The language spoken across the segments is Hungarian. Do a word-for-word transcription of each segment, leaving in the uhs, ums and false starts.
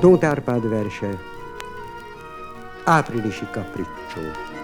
Tóth Árpád verse, áprilisi kapricsó.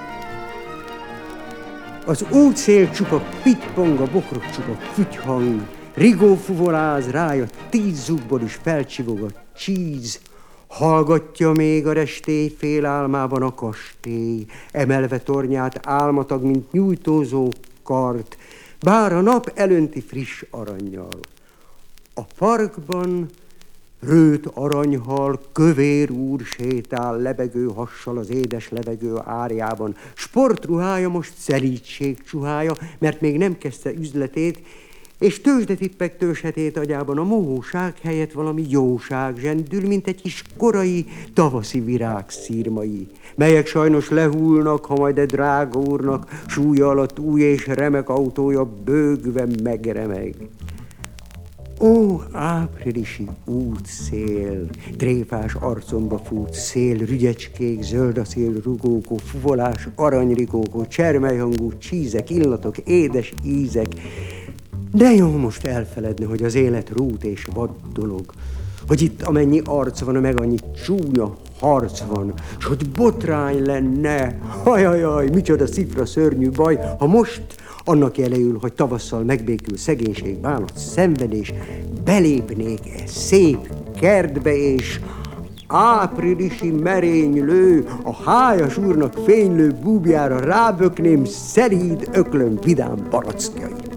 Az útszél csupa pitpong, a bokrok csupa fütyhang, Rigó fuvoláz rája, tíz zugból is felcsivog a csíz, hallgatja még a restély félálmában a kastély, emelve tornyát álmatag, mint nyújtózó kart, bár a nap elönti friss arannyal. A parkban rőt aranyhal, kövér úr sétál lebegő hassal az édes levegő árjában. Sportruhája most szelídség csuhája, mert még nem kezdte üzletét, és tőzsdetippek tőzshetét agyában a mohóság helyett valami jóság zsendül, mint egy kis korai tavaszi virág szírmai, melyek sajnos lehullnak, ha majd egy drága úrnak súlya alatt új és remek autója bőgve megremeg. Ó, áprilisi útszél, tréfás arcomba fut szél, rügyecskék, zöld a szél, rugókó, fuvolás, aranyrigókó, csermelyhangú csízek, illatok, édes ízek. De jó most elfeledni, hogy az élet rút és vad dolog, hogy itt amennyi arc van, meg annyi csúnya harc van, s hogy botrány lenne, hajajaj, micsoda szifra szörnyű baj, ha most annak jelejül, hogy tavasszal megbékül szegénység, bánat, szenvedés, belépnék-e szép kertbe, és áprilisi merénylő, a hájas úrnak fénylő búbjára rábökném szelíd öklöm vidám barackjait.